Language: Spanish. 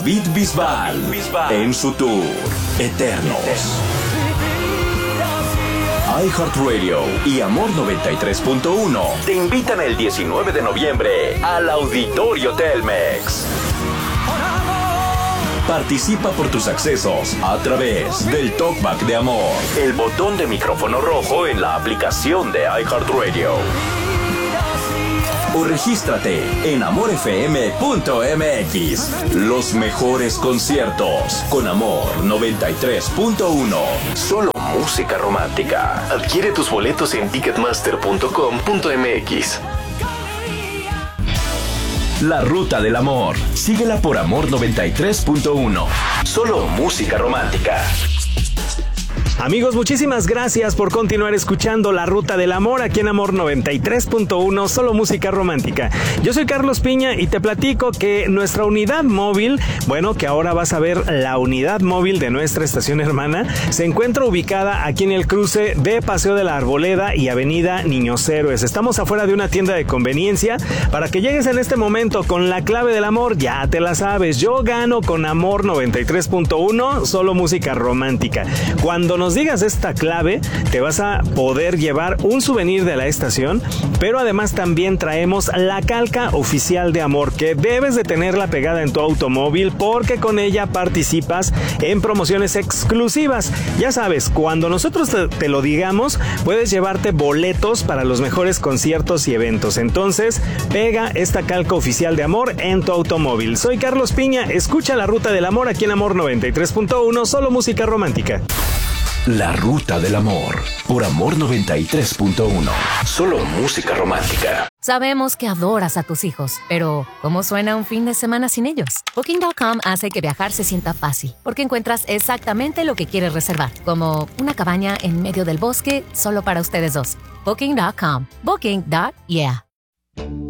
David Bisbal en su tour Eternos. iHeartRadio y Amor 93.1 te invitan el 19 de noviembre al Auditorio Telmex. Participa por tus accesos a través del Talkback de Amor, el botón de micrófono rojo en la aplicación de iHeartRadio. O regístrate en amorfm.mx. Los mejores conciertos con Amor 93.1. Solo música romántica. Adquiere tus boletos en ticketmaster.com.mx. La Ruta del Amor. Síguela por Amor 93.1. Solo música romántica. Amigos, muchísimas gracias por continuar escuchando La Ruta del Amor aquí en Amor 93.1, solo música romántica. Yo soy Carlos Piña y te platico que nuestra unidad móvil, bueno, que ahora vas a ver la unidad móvil de nuestra estación hermana, se encuentra ubicada aquí en el cruce de Paseo de la Arboleda y Avenida Niños Héroes. Estamos afuera de una tienda de conveniencia para que llegues en este momento con la clave del amor, ya te la sabes. Yo gano con Amor 93.1, solo música romántica. Cuando nos digas esta clave, te vas a poder llevar un souvenir de la estación, pero además también traemos la calca oficial de Amor, que debes de tenerla pegada en tu automóvil porque con ella participas en promociones exclusivas. Ya sabes, cuando nosotros te lo digamos, puedes llevarte boletos para los mejores conciertos y eventos. Entonces, pega esta calca oficial de Amor en tu automóvil. Soy Carlos Piña, escucha La Ruta del Amor aquí en Amor 93.1, solo música romántica. La Ruta del Amor, por Amor 93.1. Solo música romántica. Sabemos que adoras a tus hijos, pero ¿cómo suena un fin de semana sin ellos? Booking.com hace que viajar se sienta fácil, porque encuentras exactamente lo que quieres reservar, como una cabaña en medio del bosque solo para ustedes dos. Booking.com. Booking.yeah.